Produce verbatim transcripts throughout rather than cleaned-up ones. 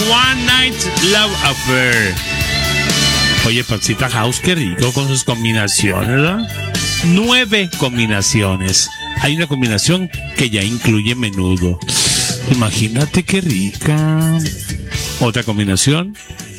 One Night Love Affair. Oye, Pancita House, qué rico con sus combinaciones, ¿verdad? Nueve combinaciones. Hay una combinación que ya incluye menudo. Imagínate qué rica. Otra combinación.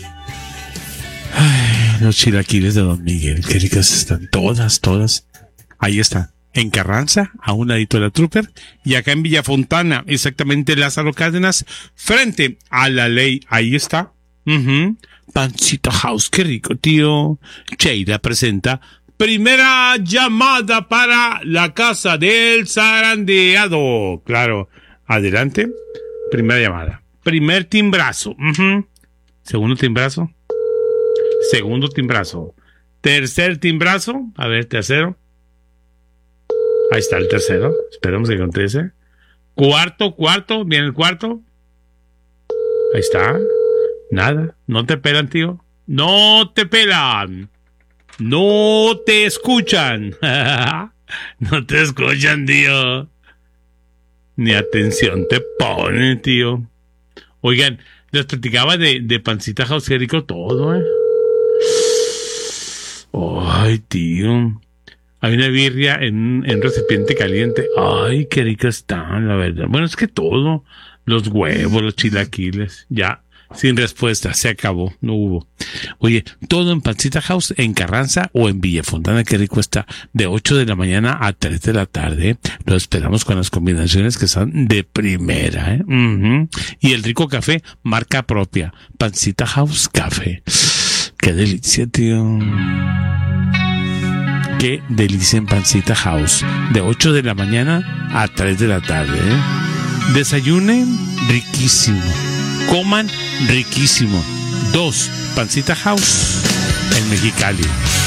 Ay, los chilaquiles de Don Miguel. Qué ricas están. Todas, todas. Ahí está. En Carranza, a un ladito de la Trooper. Y acá en Villafontana, exactamente Lázaro Cárdenas, frente a la Ley. Ahí está. Uh-huh. Pancita House, qué rico, tío. Sheila presenta primera llamada para la casa del zarandeado. Claro, adelante. Primera llamada. Primer timbrazo. Uh-huh. Segundo timbrazo. Segundo timbrazo. Tercer timbrazo. A ver, tercero. Ahí está el tercero. Esperemos que conteste. Cuarto, cuarto. Viene el cuarto. Ahí está. Nada. No te pelan, tío. No te pelan. No te escuchan. No te escuchan, tío. Ni atención te ponen, tío. Oigan, les platicaba de, de Pancita House, qué rico todo, ¿eh? Ay, tío. Hay una birria en, en recipiente caliente. Ay, qué rica están, la verdad. Bueno, es que todo. Los huevos, los chilaquiles. Ya, sin respuesta. Se acabó. No hubo. Oye, todo en Pancita House, en Carranza o en Villafontana. Qué rico está. De ocho de la mañana a tres de la tarde. Lo esperamos con las combinaciones que son de primera, ¿eh? Uh-huh. Y el rico café, marca propia. Pancita House Café. Qué delicia, tío. Qué delicia en Pancita House. De ocho de la mañana a tres de la tarde, ¿eh? Desayunen riquísimo. Coman riquísimo. Dos, Pancita House en Mexicali.